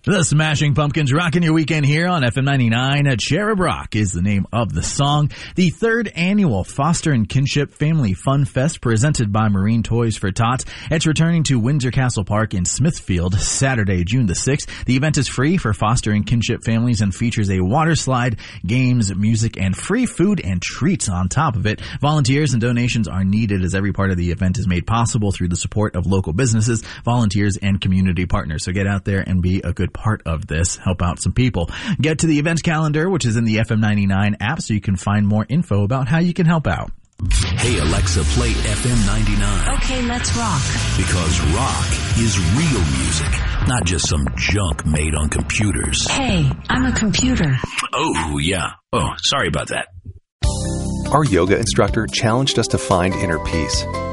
The Smashing Pumpkins rocking your weekend here on FM 99 at Cherub Rock is the name of the song. The third annual Foster and Kinship Family Fun Fest presented by Marine Toys for Tots. It's returning to Windsor Castle Park in Smithfield Saturday, June the 6th. The event is free for foster and kinship families and features a water slide, games, music, and free food and treats on top of it. Volunteers and donations are needed as every part of the event is made possible through the support of local businesses, volunteers, and community partners. So get out there and be a good part of this. Help out some people. Get to the event calendar, which is in the FM 99 app, so you can find more info about how you can help out. Hey Alexa, play FM 99. Okay, let's rock. Because rock is real music, not just some junk made on computers. Hey, I'm a computer. Oh, yeah. Oh, sorry about that. Our yoga instructor challenged us to find inner peace.